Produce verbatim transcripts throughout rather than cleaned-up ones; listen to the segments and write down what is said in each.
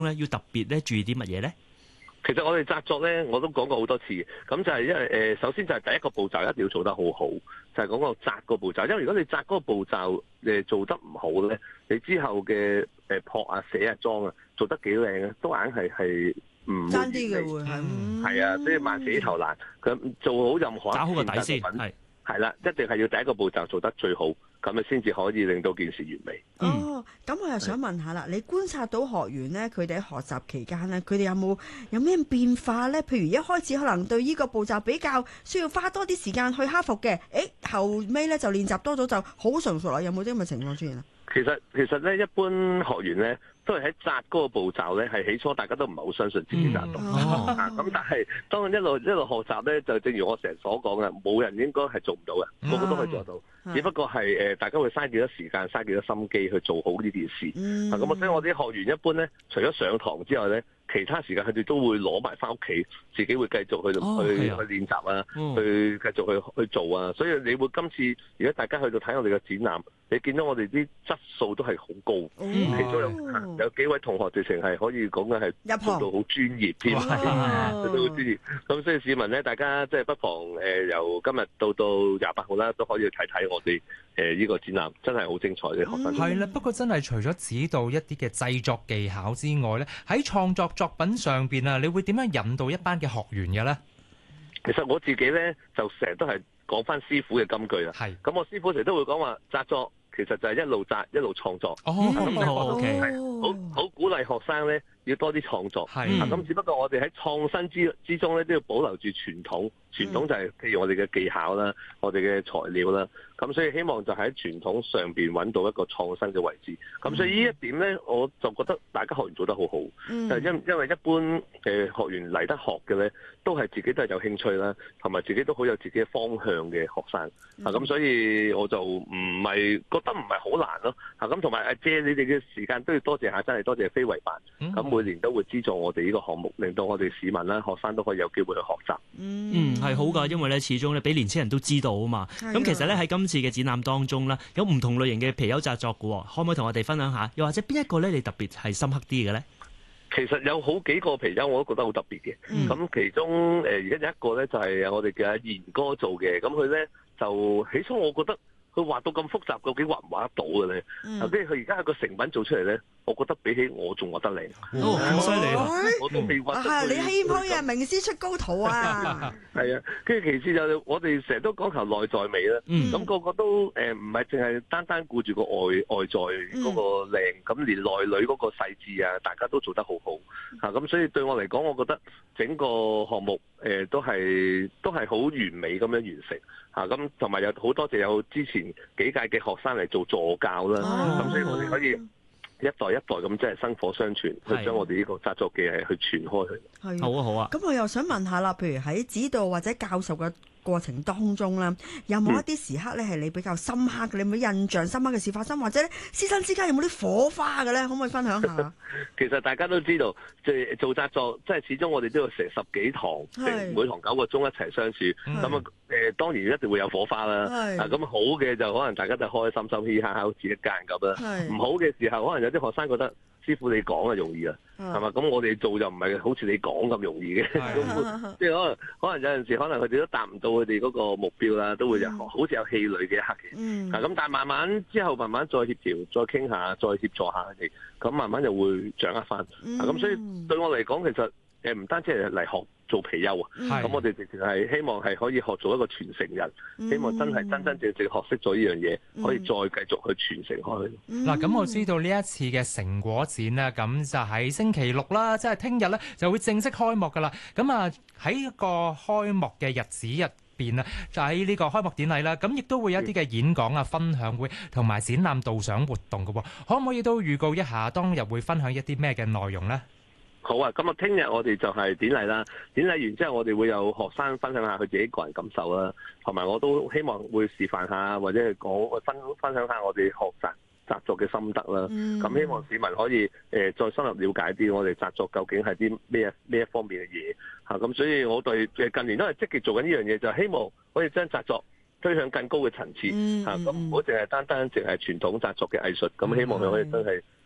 咧要特別咧注意啲乜嘢咧？ 其實我哋紮作咧，我都講過好多次，咁就係因為誒、呃，首先就係第一個步驟一定要做得好好，就係、是、講個紮個步驟。因為如果你紮嗰個步驟誒做得唔好咧，你之後嘅誒撲啊、寫啊、裝啊做得幾靚咧，都硬係係唔爭啲嘅會係， 係啊，即係萬死頭難。佢做好任何打好個底先， 係係啦，一定係要第一個步驟做得最好，咁樣先至可以令到件事完美。 哦，咁我又想問下啦，你觀察到學員咧，佢哋喺學習期間咧，佢哋有冇有咩變化咧？譬如一開始可能對呢個步驟比較需要花多啲時間去克服嘅，誒後尾咧就練習多咗就好純熟啦。有冇啲咁嘅情況出現啊？ 其實其實咧，一般學員咧都係喺紮嗰個步驟咧，係起初大家都唔係好相信自己紮到，咁、 嗯哦啊、但係當一路一路學習咧，就正如我成日所講嘅，冇人應該係做唔到嘅，個個都可以做到， 嗯、 只不過係誒大家會嘥幾多時間、嘥幾多心機去做好呢件事。咁、嗯啊、所以我啲學員一般咧，除咗上堂之外咧，其他時間佢哋都會攞埋翻屋企，自己會繼續去、哦、去、啊、去練習啊，嗯、去繼續去去做啊。所以你會今次如果大家去到睇我哋嘅展覽，你見到我哋啲質素都係好高，嗯、其中有有幾位同學直情係可以講嘅係做到好專業添，做到好專業。咁所以市民咧，大家即係不妨誒、呃、由今日到到廿八號啦，都可以睇睇我哋誒呢個展覽，真係好精彩嘅學生。 係啦，不過真係除咗指導一啲嘅製作技巧之外咧，喺創作作品上邊啊，你會點樣引導一班嘅學員嘅咧？ 其實我自己咧就成日都係講翻師傅嘅金句啦。係咁，我師傅成日都會講話紮作。其實就係一路紮一路創作，咁咧 ，O K， 好好鼓勵學生咧要多啲創作。係咁、嗯、只不過我哋喺創新之之中咧都要保留住傳統，傳統就係譬如我哋嘅技巧啦，我哋嘅材料啦。咁所以希望就喺傳統上邊揾到一個創新嘅位置。咁所以呢一點咧，我就覺得大家學員做得好好。嗯、就因因為一般誒學員嚟得學嘅咧，都係自己都係有興趣啦，同埋自己都好有自己嘅方向嘅學生。嗯、啊，咁所以我就唔係覺得唔係好難咯。啊，咁同埋阿姐你哋嘅時間都要多謝下，真係多謝非遺辦。咁、嗯、每年都會資助我哋呢個項目，令到我哋市民啦、學生都可以有機會去學習。 嗯，係好㗎，因為咧始終咧俾年青人都知道啊嘛。咁、嗯、其實咧喺今次嘅展覽當中啦，有唔同類型嘅皮優紮作嘅，可唔可以同我哋分享下？又或者邊一個咧你特別係深刻啲嘅咧？ 其實有好幾個皮優我都覺得好特別嘅。咁、嗯、其中誒而家有一個咧就係我哋嘅賢哥做嘅，咁佢咧就起初我覺得佢畫到咁複雜，究竟畫唔畫得到嘅咧？跟住佢而家個成品做出嚟咧，我覺得比起我仲畫得靚。 哦，咁犀利啊！ 我都未畫得。 係你謙虛啊，名師出高徒啊！ 係啊，跟住其次就我哋成日都講求內在美啦。咁、嗯、個個都誒唔係淨係單單顧住個外外在嗰個靚，咁、嗯、連內裏嗰個細緻啊，大家都做得好好嚇。咁、啊、所以對我嚟講，我覺得整個項目誒、呃、都係都係好完美咁樣完成嚇。咁同埋有好多謝有之前幾屆嘅學生嚟做助教啦。咁、啊、所以我哋可以一代一代咁即係薪火相傳，去將我哋呢個紮作技藝去傳開去。 係好啊好啊。咁我又想問下啦，譬如喺指導或者教授嘅過程當中咧，有冇一啲時刻咧係你比較深刻嘅？你有冇印象深刻嘅事發生？或者師生之間有冇啲火花嘅咧？可唔可以分享下？ 其實大家都知道，即係做紮作，即係始終我哋都要成十幾堂，每堂九個鐘一齊相處。咁啊誒，當然一定會有火花啦。啊，咁好嘅就可能大家就開開心心、嘻嘻哈哈，好似一家人咁啦。唔好嘅時候，可能有啲學生覺得師傅你講啊容易啊，係嘛？咁我哋做就唔係好似你講咁容易嘅。即係可能可能有陣時，可能佢哋都達唔到佢哋嗰個目標啦，都會有、嗯、好似有氣餒嘅一刻嘅。嗯。咁但係慢慢之後，慢慢再協調、再傾下、再協助下佢哋，咁慢慢就會掌握翻。嗯。咁所以對我嚟講，其實誒唔單止係嚟學做皮優啊，咁、嗯、我哋直情係希望係可以學做一個傳承人，嗯、希望真係真真正正學識咗呢樣嘢，嗯、可以再繼續去傳承開去。 嗱、嗯，咁我知道呢一次嘅成果展咧，咁就喺星期六啦，即係聽日咧就會正式開幕噶啦。咁啊喺一個開幕嘅日子入邊啊，就喺呢個開幕典禮啦，咁亦都會有一啲嘅演講啊、分享會同埋展覽導賞活動嘅，可唔可以都預告一下當日會分享一啲咩嘅內容咧？ 好啊，咁啊，聽日我哋就係典禮啦。典禮完之後，我哋會有學生分享下佢自己個人感受啦，同埋我都希望會示範下，或者係講分分享下我哋學習紮作嘅心得啦。咁、嗯、希望市民可以誒、呃、再深入了解啲我哋紮作究竟係啲咩咩一方面嘅嘢嚇。咁、啊、所以我對誒近年都係積極做緊呢樣嘢，就係希望可以將紮作推向更高嘅層次嚇。咁唔好淨係單單淨係傳統紮作嘅藝術，咁希望佢可以真係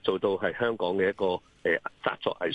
做到係香港嘅一個誒紮作藝術。